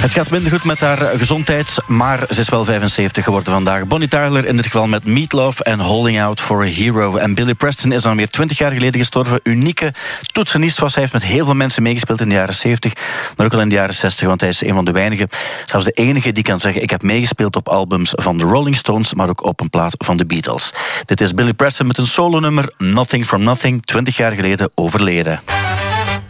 Het gaat minder goed met haar gezondheid, maar ze is wel 75 geworden vandaag. Bonnie Tyler in dit geval met Meatloaf en Holding Out for a Hero. En Billy Preston is dan weer 20 jaar geleden gestorven. Unieke toetsenist was. Hij heeft met heel veel mensen meegespeeld in de jaren 70, maar ook al in de jaren 60, want hij is een van de weinigen, zelfs de enige die kan zeggen: ik heb meegespeeld op albums van de Rolling Stones, maar ook op een plaat van de Beatles. Dit is Billy Preston met een solonummer Nothing from Nothing, 20 jaar geleden overleden.